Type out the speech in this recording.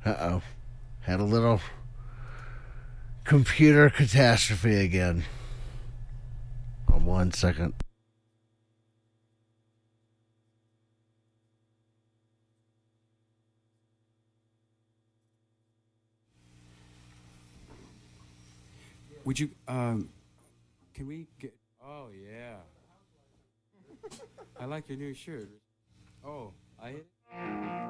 Uh-oh. Had a little computer catastrophe again. On 1 second. Would you, can we get, oh, yeah. I like your new shirt. Oh, I hit it?